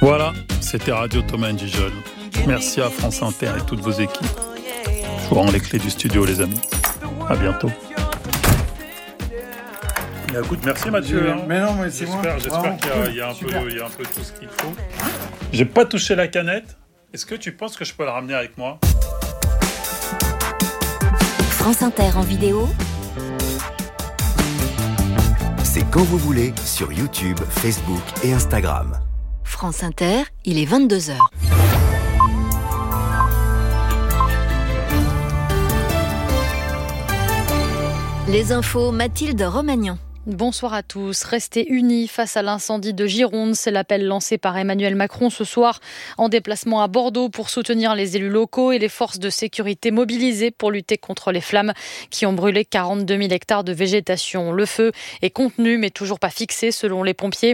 Voilà, c'était Radio Thomas & Gijol. Merci à France Inter et toutes vos équipes. Je vous rends les clés du studio, les amis. À bientôt. Écoute, merci Mathieu. Mais non, mais c'est j'espère moi. qu'il y a un peu tout ce qu'il faut. J'ai pas touché la canette. Est-ce que tu penses que je peux la ramener avec moi ? France Inter en vidéo. C'est quand vous voulez sur YouTube, Facebook et Instagram. France Inter, il est 22h. Les infos, Mathilde Romagnan. Bonsoir à tous. Restez unis face à l'incendie de Gironde. C'est l'appel lancé par Emmanuel Macron ce soir en déplacement à Bordeaux pour soutenir les élus locaux et les forces de sécurité mobilisées pour lutter contre les flammes qui ont brûlé 42 000 hectares de végétation. Le feu est contenu mais toujours pas fixé selon les pompiers.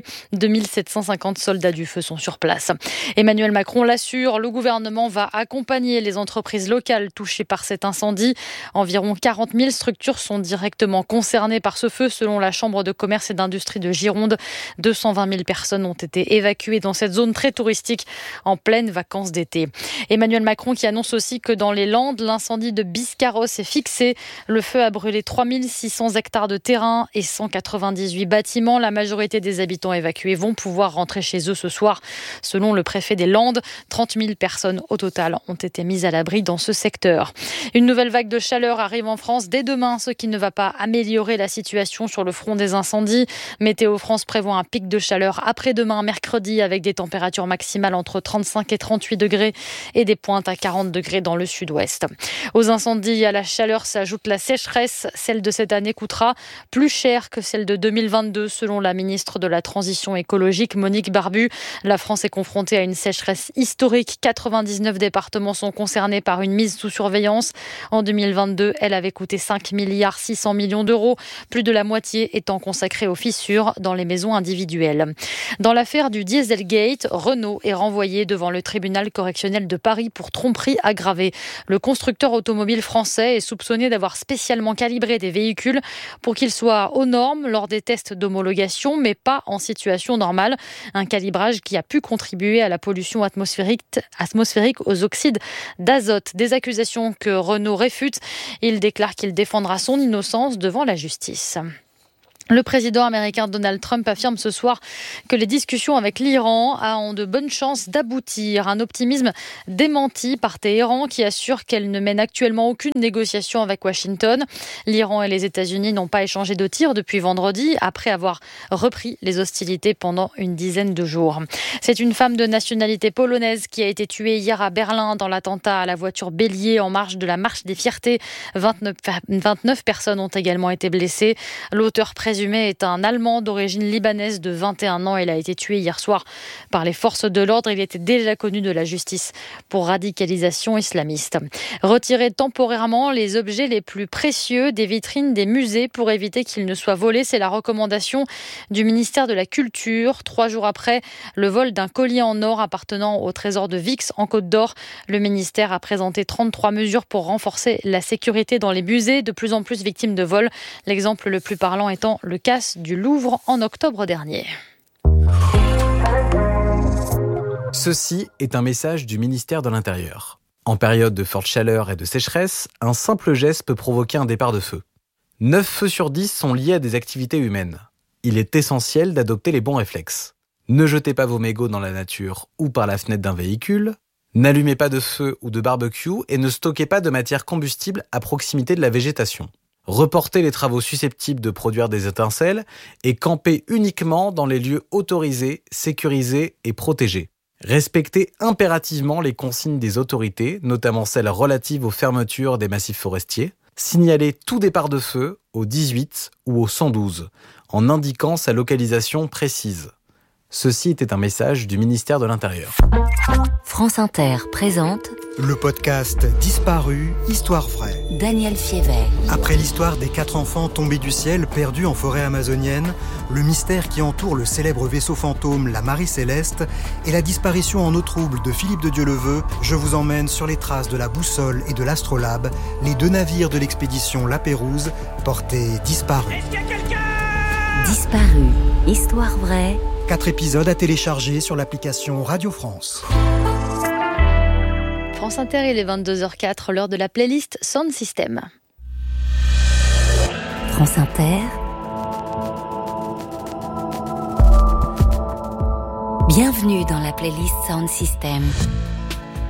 2750 soldats du feu sont sur place. Emmanuel Macron l'assure, le gouvernement va accompagner les entreprises locales touchées par cet incendie. Environ 40 000 structures sont directement concernées par ce feu selon la Chambre de commerce et d'industrie de Gironde. 220 000 personnes ont été évacuées dans cette zone très touristique en pleine vacances d'été. Emmanuel Macron qui annonce aussi que dans les Landes, l'incendie de Biscarrosse est fixé. Le feu a brûlé 3600 hectares de terrain et 198 bâtiments. La majorité des habitants évacués vont pouvoir rentrer chez eux ce soir. Selon le préfet des Landes, 30 000 personnes au total ont été mises à l'abri dans ce secteur. Une nouvelle vague de chaleur arrive en France dès demain, ce qui ne va pas améliorer la situation sur le front des incendies. Météo France prévoit un pic de chaleur après-demain, mercredi, avec des températures maximales entre 35 et 38 degrés et des pointes à 40 degrés dans le sud-ouest. Aux incendies et à la chaleur s'ajoute la sécheresse. Celle de cette année coûtera plus cher que celle de 2022, selon la ministre de la Transition écologique, Monique Barbu. La France est confrontée à une sécheresse historique. 99 départements sont concernés par une mise sous surveillance. En 2022, elle avait coûté 5,6 milliards d'euros. Plus de la moitié étant consacré aux fissures dans les maisons individuelles. Dans l'affaire du Dieselgate, Renault est renvoyé devant le tribunal correctionnel de Paris pour tromperie aggravée. Le constructeur automobile français est soupçonné d'avoir spécialement calibré des véhicules pour qu'ils soient aux normes lors des tests d'homologation, mais pas en situation normale. Un calibrage qui a pu contribuer à la pollution atmosphérique aux oxydes d'azote. Des accusations que Renault réfute. Il déclare qu'il défendra son innocence devant la justice. Le président américain Donald Trump affirme ce soir que les discussions avec l'Iran ont de bonnes chances d'aboutir. Un optimisme démenti par Téhéran qui assure qu'elle ne mène actuellement aucune négociation avec Washington. L'Iran et les États-Unis n'ont pas échangé de tirs depuis vendredi, après avoir repris les hostilités pendant une dizaine de jours. C'est une femme de nationalité polonaise qui a été tuée hier à Berlin dans l'attentat à la voiture bélier en marge de la Marche des Fiertés. 29 personnes ont également été blessées. L'auteur présumé est un Allemand d'origine libanaise de 21 ans. Il a été tué hier soir par les forces de l'ordre. Il était déjà connu de la justice pour radicalisation islamiste. Retirer temporairement les objets les plus précieux des vitrines des musées pour éviter qu'ils ne soient volés, c'est la recommandation du ministère de la Culture. 3 jours après le vol d'un collier en or appartenant au trésor de Vix en Côte d'Or, le ministère a présenté 33 mesures pour renforcer la sécurité dans les musées, de plus en plus victimes de vols. L'exemple le plus parlant étant le casse du Louvre en octobre dernier. Ceci est un message du ministère de l'Intérieur. En période de forte chaleur et de sécheresse, un simple geste peut provoquer un départ de feu. 9 feux sur 10 sont liés à des activités humaines. Il est essentiel d'adopter les bons réflexes. Ne jetez pas vos mégots dans la nature ou par la fenêtre d'un véhicule. N'allumez pas de feu ou de barbecue et ne stockez pas de matière combustible à proximité de la végétation. Reportez les travaux susceptibles de produire des étincelles et campez uniquement dans les lieux autorisés, sécurisés et protégés. Respectez impérativement les consignes des autorités, notamment celles relatives aux fermetures des massifs forestiers. Signalez tout départ de feu au 18 ou au 112, en indiquant sa localisation précise. Ceci était un message du ministère de l'Intérieur. France Inter présente le podcast Disparu, Histoire vraie. Daniel Fiévet. Après l'histoire des 4 enfants tombés du ciel perdus en forêt amazonienne, le mystère qui entoure le célèbre vaisseau fantôme, la Marie Céleste, et la disparition en eau trouble de Philippe de Dieuleveux, je vous emmène sur les traces de la Boussole et de l'Astrolabe, les 2 navires de l'expédition La Pérouse, portés disparus. Disparu, Histoire vraie. 4 épisodes à télécharger sur l'application Radio France. France Inter, il est 22h04, l'heure de la playlist Sound System. France Inter. Bienvenue dans la playlist Sound System.